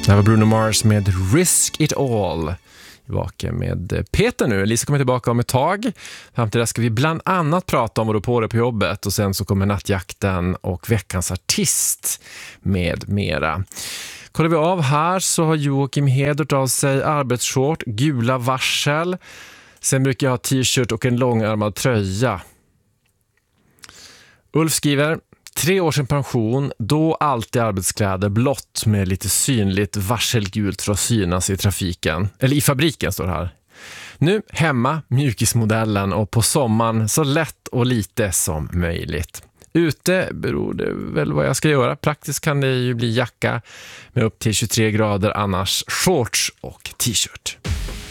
Det var Bruno Mars med Risk It All. Tillbaka med Peter nu. Lisa kommer tillbaka om ett tag. Fram till det ska vi bland annat prata om vad du på det på jobbet. Och sen så kommer nattjakten och veckans artist med mera. Kollar vi av här så har Joakim Hedert av sig arbetsshort, gula varsel. Sen brukar jag ha t-shirt och en långärmad tröja. Ulf skriver: 3 år sedan pension, då alltid arbetskläder blått med lite synligt varselgult för att synas i trafiken. Eller i fabriken står det här. Nu hemma, mjukismodellen och på sommaren så lätt och lite som möjligt. Ute beror det väl vad jag ska göra. Praktiskt kan det ju bli jacka med upp till 23 grader, annars shorts och t-shirt.